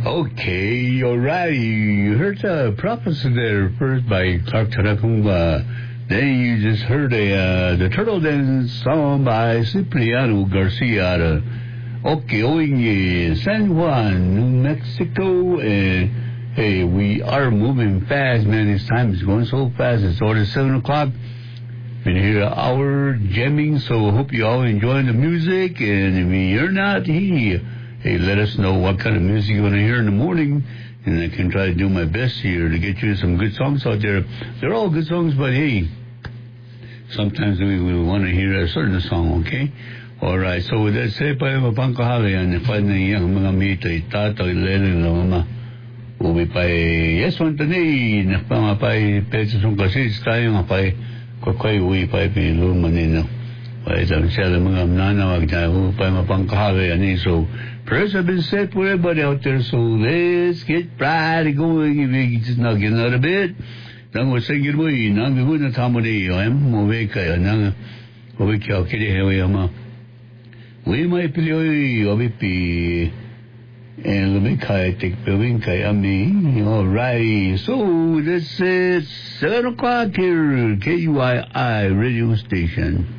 Okay, alright. You heard the prophecy there first by Clark Terracumba. Then you just heard the Turtle Dance song by Cipriano Garcia. Okay, owing in San Juan, New Mexico. And hey, we are moving fast, man. This time is going so fast. It's already 7 o'clock. Been here an hour jamming, so hope you all enjoying the music. And if you're not, hey, let us know what kind of music you're going to hear in the morning, and I can try to do my best here to get you some good songs out there. They're all good songs, but hey, sometimes we want to hear a certain song, okay? All right, so with that said, pa mapangkahali yan, pa na iyang mga mito, itatag lelen na mama. Uwi pa yes, one today, napamapay, pesos yung kasi, tayo nga pa kakoy uwi pa pilumanin, no? Pa isang siya lang mga nanawag na, pa mapangkahali yan, so prayers have been said for everybody out there, so let's get right going. If you just not get out a bit, nang wasagir mo nang bigo na tamo ni mo we kayo nang we kayo kiri hewe ama we may pilioy obipi and lumi kay take pewing kay ami. All right, so this is 7 o'clock here, KUII radio station.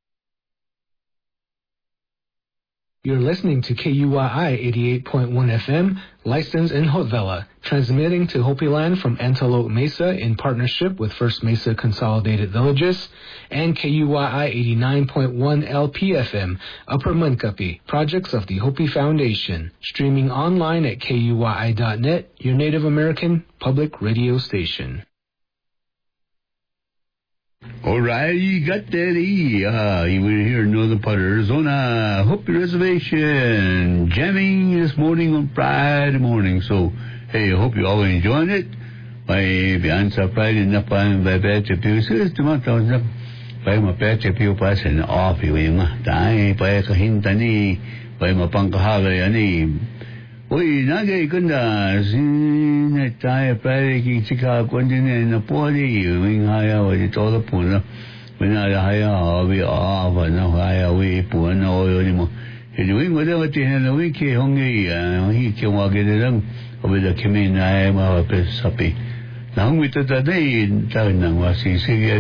You're listening to KUII 88.1 FM, licensed in Haute-Villa, transmitting to Hopi Land from Antelope Mesa in partnership with First Mesa Consolidated Villages, and KUII 89.1 LPFM, Upper Munkapi, projects of the Hopi Foundation, streaming online at KUII.net, your Native American public radio station. All right, you got that. You were here in northern part of Arizona, Hopi Reservation, jamming this morning on Friday morning. So, hey, I hope you all enjoying it. May biansa Friday na pa ang babete piyo. Sige, tumatawag na. Pay mapete piyo pa sa na-off yung mga. Tayo, pay kahinta ni, pay mapangkahala yan eh. Uy, nagay ko na, tayo pwede kiksika ko din na po yung haya, wadi todo po na, pinalahaya, hawi, na haya, po na, oyo ni mo. Hinuwi mo daw, tinalawi ki, hongi, hikiwagi na lang, wabida kimi na, mga pesapi. Nahong ito taday, tayo nang wasisig,